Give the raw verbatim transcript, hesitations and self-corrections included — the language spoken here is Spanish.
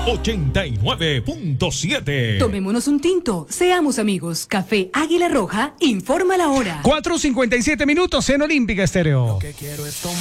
ochenta y nueve punto siete. Tomémonos un tinto, seamos amigos. Café Águila Roja, informa la hora. cuatro cincuenta y siete minutos en Olímpica Estéreo. Lo que quiero es tomar